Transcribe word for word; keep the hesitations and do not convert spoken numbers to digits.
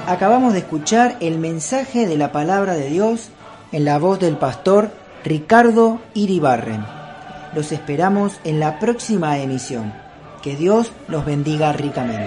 Acabamos de escuchar el mensaje de la palabra de Dios en la voz del pastor Ricardo Iribarren. Los esperamos en la próxima emisión. Que Dios los bendiga ricamente.